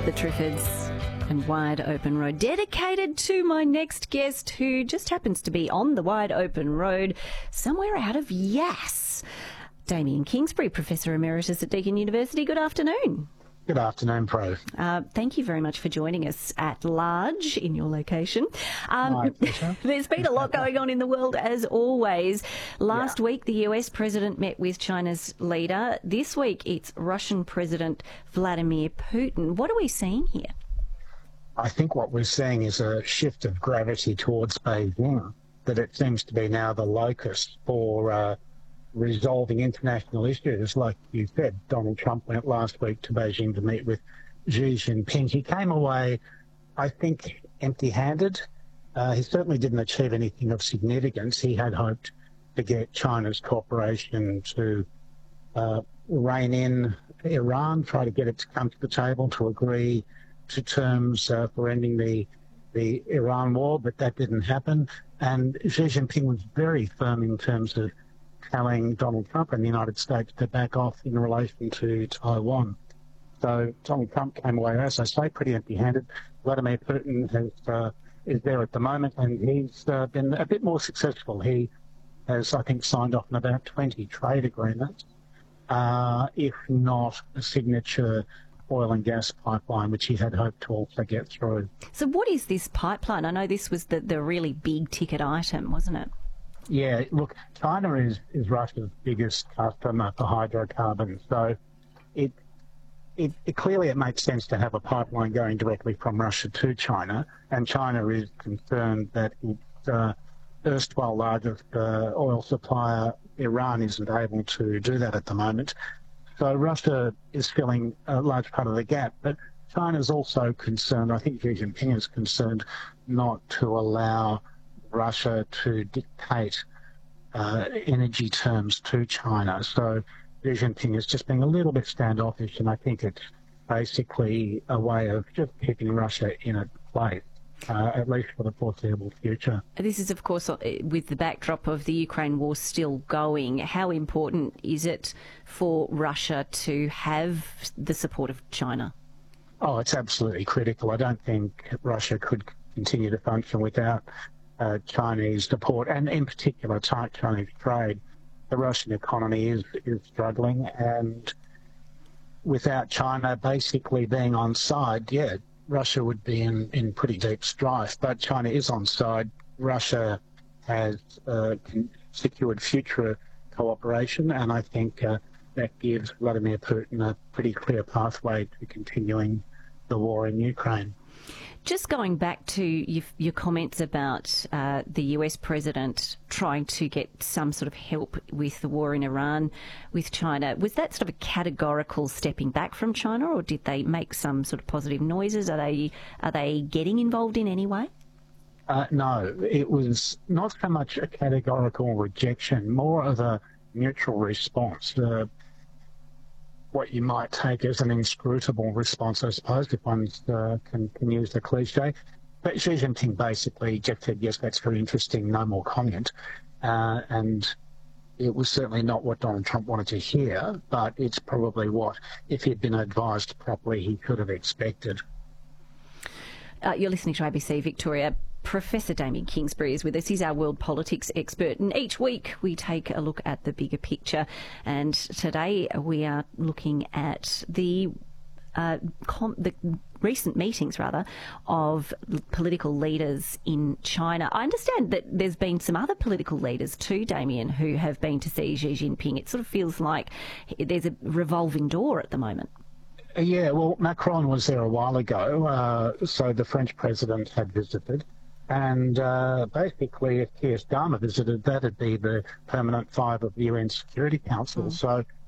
The Triffids and Wide Open Road, dedicated to my next guest who just happens to be on the Wide Open Road somewhere out of Yass. Damien Kingsbury, Professor Emeritus at Deakin University. Good afternoon. Good afternoon, Pro. Thank you very much for joining us at large in your location. My pleasure. There's been a lot going on in the world, as always. Last week, the US president met with China's leader. This week, it's Russian President Vladimir Putin. What are we seeing here? I think what we're seeing is a shift of gravity towards Beijing, that it seems to be now the locus for resolving international issues. Like you said, Donald Trump went last week to Beijing to meet with Xi Jinping. He came away, I think, empty-handed. He certainly didn't achieve anything of significance. He had hoped to get China's cooperation to rein in Iran, try to get it to come to the table to agree to terms for ending the Iran war, but that didn't happen. And Xi Jinping was very firm in terms of telling Donald Trump and the United States to back off in relation to Taiwan. So Donald Trump came away, as I say, pretty empty-handed. Vladimir Putin is there at the moment, and he's been a bit more successful. He has, I think, signed off on about 20 trade agreements, if not a signature oil and gas pipeline, which he had hoped to also get through. So what is this pipeline? I know this was the really big ticket item, wasn't it? Yeah, look, China is Russia's biggest customer for hydrocarbons, so it clearly it makes sense to have a pipeline going directly from Russia to China, and China is concerned that its erstwhile largest oil supplier, Iran, isn't able to do that at the moment. So Russia is filling a large part of the gap, but China's also concerned, I think Xi Jinping is concerned, not to allow Russia to dictate energy terms to China. So Xi Jinping is just being a little bit standoffish, and I think it's basically a way of just keeping Russia in its place, at least for the foreseeable future. This is, of course, with the backdrop of the Ukraine war still going. How important is it for Russia to have the support of China? Oh, it's absolutely critical. I don't think Russia could continue to function without Chinese support, and in particular tight Chinese trade. The Russian economy is struggling, and without China basically being on side, Russia would be in pretty deep strife. But China is on side. Russia has secured future cooperation, and I think that gives Vladimir Putin a pretty clear pathway to continuing the war in Ukraine. Just going back to your comments about the US president trying to get some sort of help with the war in Iran with China, was that sort of a categorical stepping back from China, or did they make some sort of positive noises? Are they getting involved in any way? No, it was not so much a categorical rejection, more of a neutral response. What you might take as an inscrutable response, I suppose, if one can use the cliche. But Xi Jinping basically just said, yes, that's very interesting, no more comment. And it was certainly not what Donald Trump wanted to hear, but it's probably what, if he'd been advised properly, he could have expected. You're listening to ABC Victoria. Professor Damien Kingsbury is with us. He's our world politics expert, and each week we take a look at the bigger picture. And today we are looking at the recent meetings, of political leaders in China. I understand that there's been some other political leaders too, Damien, who have been to see Xi Jinping. It sort of feels like there's a revolving door at the moment. Yeah, well, Macron was there a while ago, so the French president had visited. And basically, if Keir Starmer visited, that'd be the permanent five of the UN Security Council. So